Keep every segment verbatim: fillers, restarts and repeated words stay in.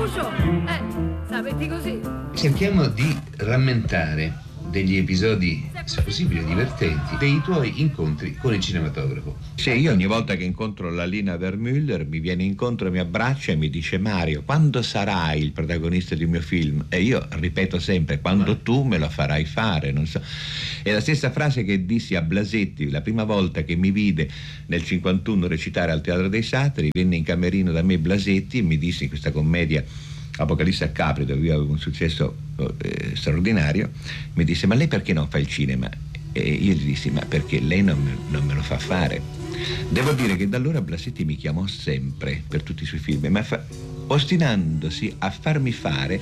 Puccio, eh, sapete così. Cerchiamo di rammentare degli episodi, se possibile divertenti, dei tuoi incontri con il cinematografo. Sì, io ogni volta che incontro la Lina Wertmüller mi viene incontro, mi abbraccia e mi dice: Mario, quando sarai il protagonista di un mio film? E io ripeto sempre: quando tu me lo farai fare, non so. È la stessa frase che dissi a Blasetti la prima volta che mi vide nel cinquantuno recitare al Teatro dei Satiri. Venne in camerino da me Blasetti e mi disse, in questa commedia Apocalisse a Capri, dove io avevo un successo eh, straordinario, mi disse: ma lei perché non fa il cinema? E io gli dissi: ma perché lei non me, non me lo fa fare. Devo dire che da allora Blasetti mi chiamò sempre per tutti i suoi film, ma fa, ostinandosi a farmi fare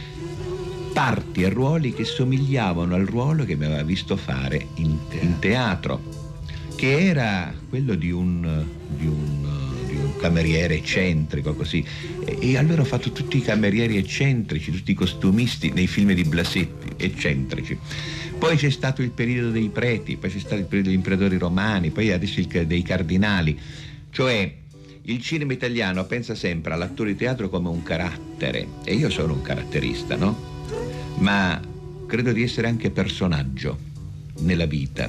parti e ruoli che somigliavano al ruolo che mi aveva visto fare in, in teatro, che era quello di un, di un un cameriere eccentrico, così. E, e allora ho fatto tutti i camerieri eccentrici, tutti i costumisti nei film di Blasetti eccentrici. Poi c'è stato il periodo dei preti, poi c'è stato il periodo degli imperatori romani, poi adesso il dei cardinali. Cioè il cinema italiano pensa sempre all'attore di teatro come un carattere, e io sono un caratterista, no? Ma credo di essere anche personaggio nella vita.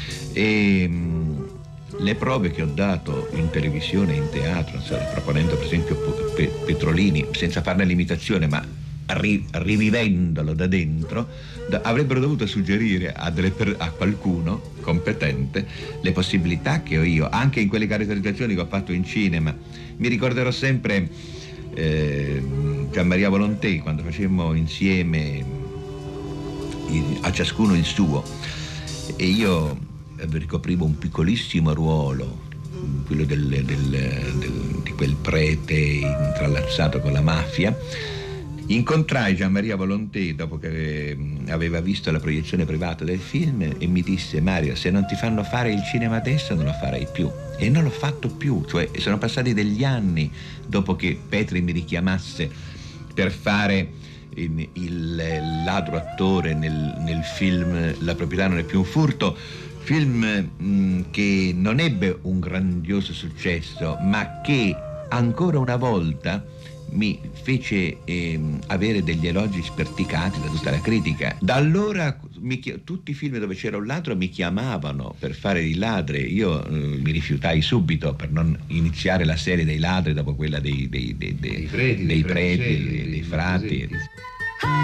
E le prove che ho dato in televisione e in teatro, proponendo per esempio Pe- Petrolini, senza farne l'imitazione, ma ri- rivivendolo da dentro, da- avrebbero dovuto suggerire a, delle per- a qualcuno competente le possibilità che ho io, anche in quelle caratterizzazioni che ho fatto in cinema. Mi ricorderò sempre eh, Gianmaria Volonté, quando facemmo insieme il, a ciascuno il suo, e io ricoprivo un piccolissimo ruolo, quello del, del, del, di quel prete intrallazzato con la mafia. Incontrai Gianmaria Volonté dopo che aveva visto la proiezione privata del film e mi disse: Mario, se non ti fanno fare il cinema adesso non lo farai più. E non l'ho fatto più, cioè sono passati degli anni dopo che Petri mi richiamasse per fare il, il ladro attore nel, nel film La proprietà non è più un furto, film mh, che non ebbe un grandioso successo, ma che ancora una volta mi fece eh, avere degli elogi sperticati da tutta la critica. Da allora mi, tutti i film dove c'era un ladro mi chiamavano per fare i ladri. Io eh, mi rifiutai subito per non iniziare la serie dei ladri dopo quella dei, dei, dei, dei, dei preti, dei, dei, preti, dei, dei, dei, dei frati.